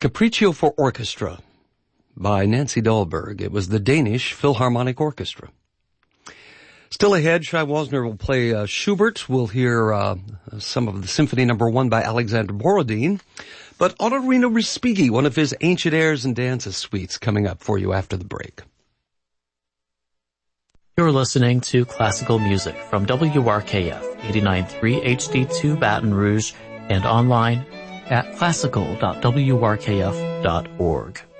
Capriccio for Orchestra by Nancy Dahlberg. It was the Danish Philharmonic Orchestra. Still ahead, Shai Wasner will play Schubert. We'll hear some of the Symphony No. 1 by Alexander Borodin. But Otorino Respighi, one of his ancient airs and dances suites, coming up for you after the break. You're listening to classical music from WRKF 89.3 HD2 Baton Rouge and online at classical.wrkf.org.